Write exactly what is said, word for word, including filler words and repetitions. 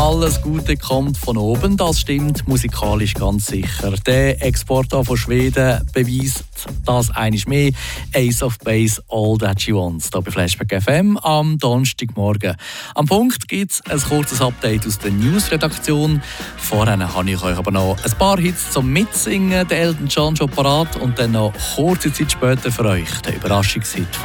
alles Gute kommt von oben, das stimmt musikalisch ganz sicher. Der Exporter von Schweden beweist das einiges mehr. Ace of Base, All That She Wants, hier bei Flashback F M am Donnerstagmorgen. Am Punkt gibt es ein kurzes Update aus der News-Redaktion. Vorher habe ich euch aber noch ein paar Hits zum Mitsingen, der Elton John schon parat und dann noch kurze Zeit später für euch der Überraschungshit